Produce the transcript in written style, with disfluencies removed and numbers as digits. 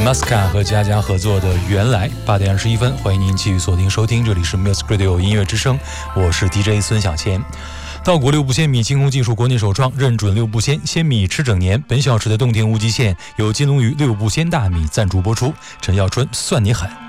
Masca 和佳佳合作的《原来》8点21分，欢迎您继续锁定收听，这里是 Music Radio 音乐之声，我是 DJ 孙小千。稻谷6步鲜米精工技术国内首创，认准6步鲜，鲜米吃整年。本小时的洞庭无极限由金龙鱼6步鲜大米赞助播出。陈小春算你狠。